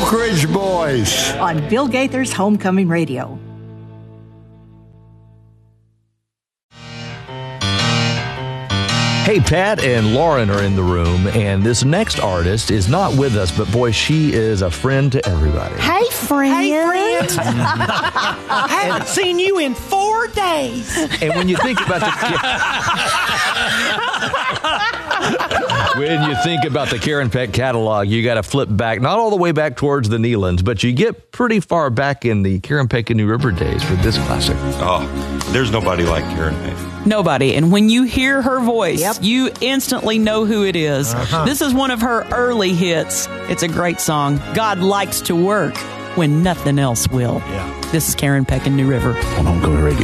Oak Ridge Boys on Bill Gaither's Homecoming Radio. Hey, Pat and Lauren are in the room, and this next artist is not with us, but boy, she is a friend to everybody. Hey, friend. I haven't seen you in 4 days. And when you think about the Karen Peck catalog, you got to flip back, not all the way back towards the Neelands, but you get pretty far back in the Karen Peck and New River days for this classic. Oh, there's nobody like Karen Peck. Nobody. And when you hear her voice, you instantly know who it is. This is one of her early hits. It's a great song. God likes to work when nothing else will. This is Karen Peck and New River on Homecoming Radio.